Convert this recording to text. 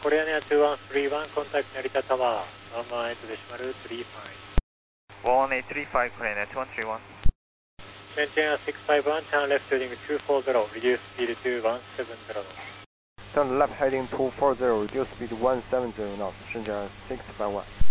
Korean Air 2131, contact Narita Tower, 18.35. 1835, Korean Air 2131. Maintain a 651, turn left heading 240, reduce speed to 170 knots. Turn left heading 240, reduce speed 170 knots, Shenzhen 651.